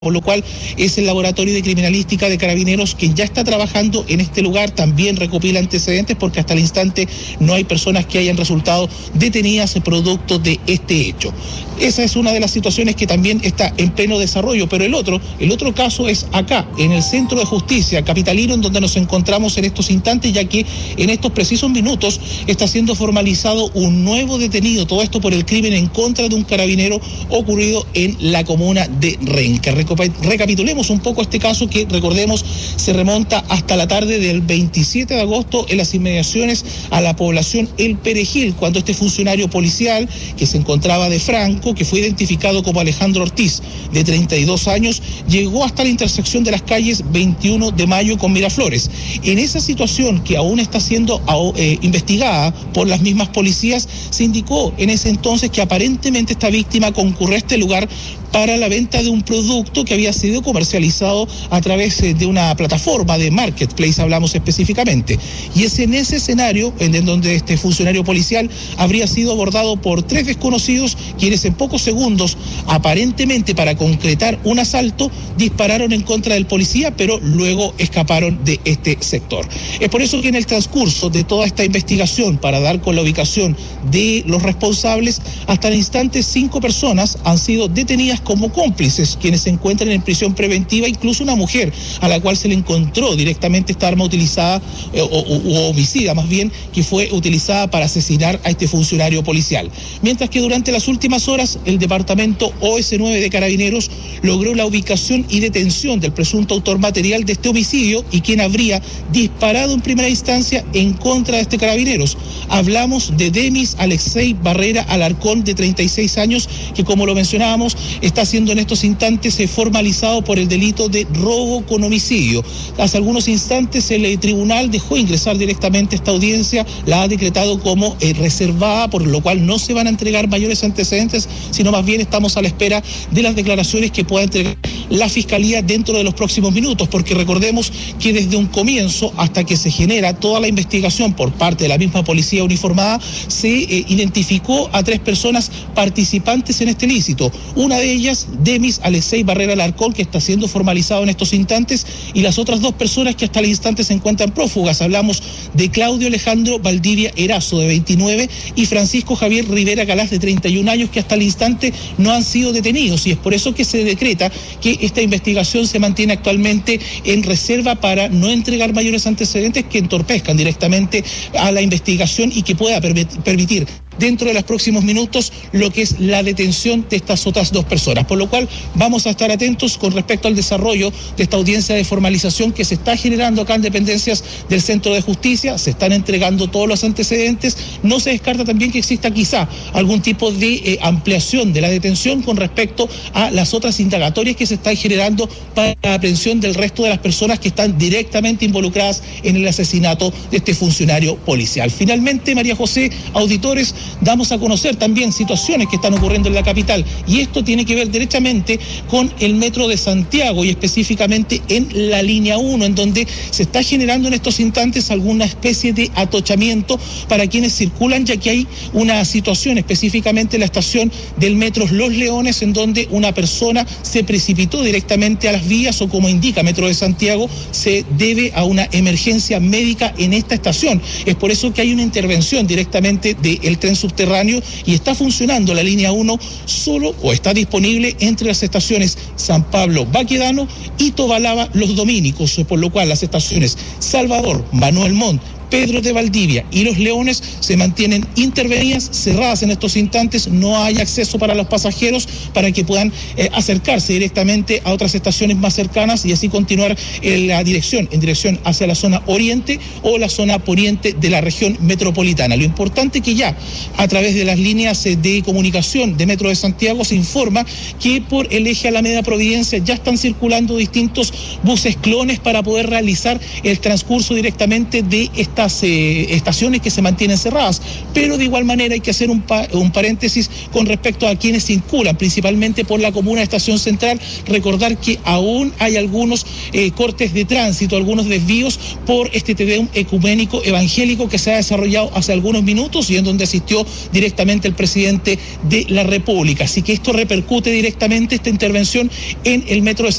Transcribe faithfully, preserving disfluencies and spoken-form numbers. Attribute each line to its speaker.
Speaker 1: por lo cual es el laboratorio de criminalística de Carabineros quien ya está trabajando en este lugar, también recopila antecedentes porque hasta el instante no hay personas que hayan resultado detenidas producto de este hecho. Esa es una de las situaciones que también está en pleno desarrollo, pero el otro, el otro caso es acá, en el Centro de Justicia capitalino, en donde nos encontramos en estos instantes, ya que en estos precisos minutos está siendo formalizado un nuevo detenido, todo esto por el crimen en contra de un carabinero ocurrido en la comuna de Renca. Recapitulemos un poco este caso que, recordemos, se remonta hasta la tarde del veintisiete de agosto en las inmediaciones a la población El Perejil, cuando este funcionario policial que se encontraba de Franco, que fue identificado como Alejandro Ortiz, de treinta y dos años, llegó hasta la intersección de las calles veintiuno de mayo con Miraflores. En esa situación que aún está siendo eh, investigada por las mismas policías, se indicó en ese entonces que aparentemente esta víctima concurrió a este lugar para la venta de un producto que había sido comercializado a través de una plataforma de marketplace, hablamos específicamente. Y es en ese escenario en donde este funcionario policial habría sido abordado por tres desconocidos, quienes en pocos segundos, aparentemente para concretar un asalto, dispararon en contra del policía, pero luego escaparon de este sector. Es por eso que en el transcurso de toda esta investigación, para dar con la ubicación de los responsables, hasta el instante cinco personas han sido detenidas como cómplices, quienes se encuentran en prisión preventiva, incluso una mujer a la cual se le encontró directamente esta arma utilizada, eh, o, o, o homicida más bien, que fue utilizada para asesinar a este funcionario policial. Mientras que durante las últimas horas el departamento O S nueve de Carabineros logró la ubicación y detención del presunto autor material de este homicidio y quien habría disparado en primera instancia en contra de este Carabineros. Hablamos de Demis Alexei Barrera Alarcón, de treinta y seis años, que, como lo mencionábamos, está siendo en estos instantes eh, formalizado por el delito de robo con homicidio. Hace algunos instantes el eh, tribunal dejó ingresar directamente esta audiencia, la ha decretado como eh, reservada, por lo cual no se van a entregar mayores antecedentes, sino más bien estamos a la espera de las declaraciones que pueda entregar la Fiscalía dentro de los próximos minutos, porque recordemos que desde un comienzo hasta que se genera toda la investigación por parte de la misma policía uniformada, se eh, identificó a tres personas participantes en este ilícito. Una de ellas, Demis Alexei Barrera Alarcón, que está siendo formalizado en estos instantes, y las otras dos personas que hasta el instante se encuentran prófugas. Hablamos de Claudio Alejandro Valdivia Erazo, de veintinueve, y Francisco Javier Rivera Galás, de treinta y un años, que hasta el instante no han sido detenidos, y es por eso que se decreta que esta investigación se mantiene actualmente en reserva para no entregar mayores antecedentes que entorpezcan directamente a la investigación y que pueda permitir dentro de los próximos minutos lo que es la detención de estas otras dos personas, por lo cual vamos a estar atentos con respecto al desarrollo de esta audiencia de formalización que se está generando acá en dependencias del Centro de Justicia. Se están entregando todos los antecedentes, no se descarta también que exista quizá algún tipo de eh, ampliación de la detención con respecto a las otras indagatorias que se están generando para la aprehensión del resto de las personas que están directamente involucradas en el asesinato de este funcionario policial. Finalmente, María José, auditores, damos a conocer también situaciones que están ocurriendo en la capital, y esto tiene que ver derechamente con el metro de Santiago y específicamente en la línea uno, en donde se está generando en estos instantes alguna especie de atochamiento para quienes circulan, ya que hay una situación específicamente en la estación del metro Los Leones, en donde una persona se precipitó directamente a las vías, o como indica Metro de Santiago, se debe a una emergencia médica en esta estación. Es por eso que hay una intervención directamente del tren subterráneo y está funcionando la línea uno solo, o está disponible entre las estaciones San Pablo Baquedano y Tobalaba Los Dominicos, por lo cual las estaciones Salvador, Manuel Montt, Pedro de Valdivia y Los Leones se mantienen intervenidas, cerradas en estos instantes. No hay acceso para los pasajeros para que puedan eh, acercarse directamente a otras estaciones más cercanas y así continuar en la dirección, en dirección hacia la zona oriente o la zona poniente de la región metropolitana. Lo importante es que ya a través de las líneas de comunicación de Metro de Santiago se informa que por el eje Alameda Providencia ya están circulando distintos buses clones para poder realizar el transcurso directamente de esta estas eh, estaciones que se mantienen cerradas. Pero de igual manera hay que hacer un, pa un paréntesis con respecto a quienes circulan, principalmente por la comuna de Estación Central. Recordar que aún hay algunos eh, cortes de tránsito, algunos desvíos por este Te Deum ecuménico evangélico que se ha desarrollado hace algunos minutos y en donde asistió directamente el presidente de la República. Así que esto repercute directamente, esta intervención, en el metro de